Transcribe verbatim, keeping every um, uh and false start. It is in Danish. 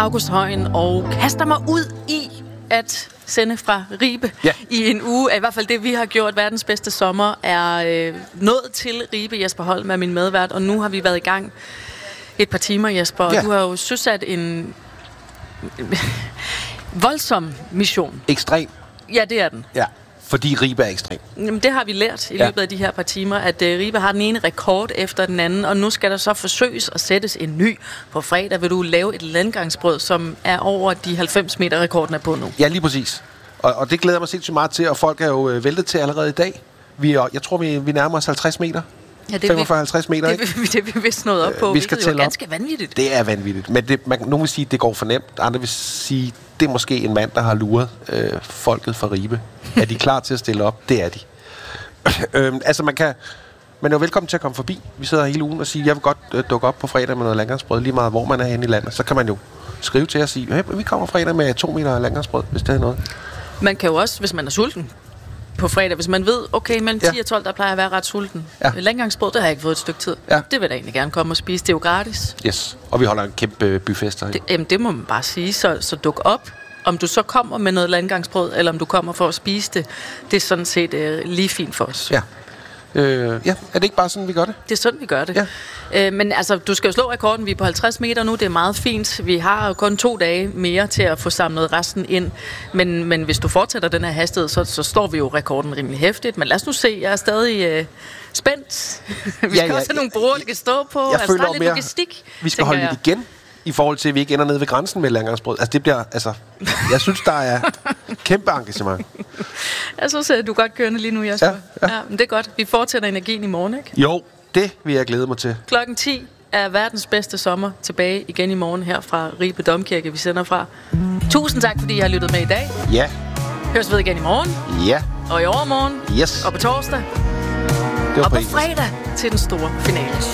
August Højen, og kaster mig ud i at sende fra Ribe ja. i en uge. I hvert fald det, vi har gjort. Verdens bedste sommer er øh, nået til Ribe. Jesper Holm er min medvært, og nu har vi været i gang et par timer, Jesper. Og ja. du har jo søsat en voldsom mission. Ekstrem. Ja, det er den. Ja, fordi Ribe er ekstrem. Jamen, det har vi lært i løbet ja. af de her par timer, at uh, Ribe har den ene rekord efter den anden, og nu skal der så forsøges at sættes en ny. På fredag vil du lave et landgangsbrød, som er over de halvfems meter rekorden er på nu. Ja, lige præcis. Og, og det glæder mig sindssygt meget til, og folk er jo øh, væltet til allerede i dag. Vi er, jeg tror, vi, vi nærmer os halvtreds meter. Ja, det femogfyrre til halvtreds meter, det, ikke? Det, det er vi vist nået op på. Vi skal tælle op. Det er ganske vanvittigt. Det er vanvittigt. Men det, man, nogen vil sige, at det går for nemt. Andre vil sige, det er måske en mand, der har luret øh, folket fra Ribe. Er de klar til at stille op? Det er de. øhm, altså, man kan... Man er jo velkommen til at komme forbi. Vi sidder hele ugen og siger, jeg vil godt øh, dukke op på fredag med noget landgangsbrød, lige meget hvor man er henne i landet. Så kan man jo skrive til os og sige, hey, vi kommer fredag med to meter landgangsbrød, hvis det er noget. Man kan jo også, hvis man er sulten på fredag, hvis man ved, okay, mellem ti ja. og tolv, der plejer jeg at være ret sulten. Ja. Landgangsbrød, det har jeg ikke fået et stykke tid. Ja. Det vil jeg da egentlig gerne komme og spise. Det er jo gratis. Yes, og vi holder en kæmpe buffet derinde. Det, jamen, det må man bare sige. Så, så duk op. Om du så kommer med noget landgangsbrød, eller om du kommer for at spise det, det er sådan set øh, lige fint for os. Ja. Øh, ja, er det ikke bare sådan, vi gør det? Det er sådan, vi gør det. Ja. Øh, men altså, du skal jo slå rekorden. Vi er på halvtreds meter nu. Det er meget fint. Vi har jo kun to dage mere til at få samlet resten ind. Men, men hvis du fortsætter den her hastighed, så, så står vi jo rekorden rimelig hæftigt. Men lad os nu se. Jeg er stadig øh, spændt. vi skal ja, ja, også have nogle bruger, der kan stå på. Jeg altså, føler der er lidt mere, logistik. Vi skal holde lidt igen, i forhold til, at vi ikke ender nede ved grænsen med landgangsbrød. Altså, det bliver, altså... Jeg synes, der er kæmpe engagement. Jeg synes, at du er godt kørende lige nu, Jesper. Ja, ja. Ja, men det er godt. Vi fortsætter energien i morgen, ikke? Jo, det vil jeg glæde mig til. Klokken ti er verdens bedste sommer tilbage igen i morgen her fra Ribe Domkirke, vi sender fra. Tusind tak, fordi I har lyttet med i dag. Ja. Høres ved igen i morgen. Ja. Og i overmorgen. Yes. Og på torsdag. Det var og på på fredag til den store finale.